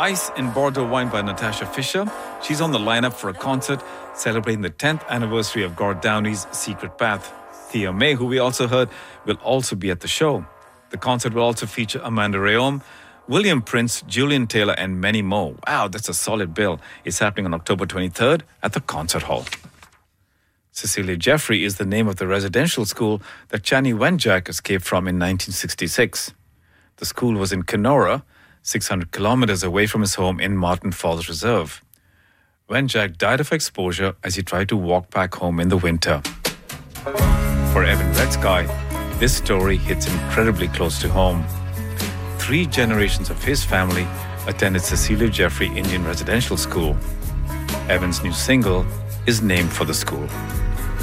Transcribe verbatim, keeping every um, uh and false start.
Ice in Bordeaux Wine by Natasha Fisher. She's on the lineup for a concert celebrating the tenth anniversary of Gord Downey's Secret Path. Thea May, who we also heard, will also be at the show. The concert will also feature Amanda Rayom, William Prince, Julian Taylor, and many more. Wow, that's a solid bill. It's happening on October twenty-third at the Concert Hall. Cecilia Jeffrey is the name of the residential school that Chani Wenjack escaped from in nineteen sixty-six. The school was in Kenora, six hundred kilometers away from his home in Martin Falls Reserve. Wenjack died of exposure as he tried to walk back home in the winter. For Evan Redsky, this story hits incredibly close to home. Three generations of his family attended Cecilia Jeffrey Indian Residential School. Evan's new single is named for the school.